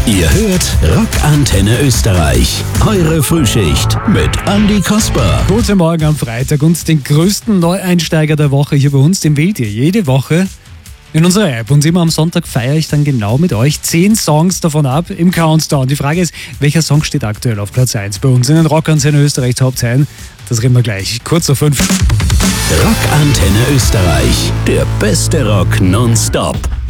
Ihr hört Rockantenne Österreich. Eure Frühschicht mit Andi Kasper. Guten Morgen am Freitag und den größten Neueinsteiger der Woche hier bei uns, den wählt ihr jede Woche in unserer App. Und immer am Sonntag feiere ich dann genau mit euch 10 Songs davon ab im Countdown. Die Frage ist, welcher Song steht aktuell auf Platz 1 bei uns in den Rockantenne Österreich Top 10? Das reden wir gleich. Kurz auf 5. Rockantenne Österreich. Der beste Rock nonstop.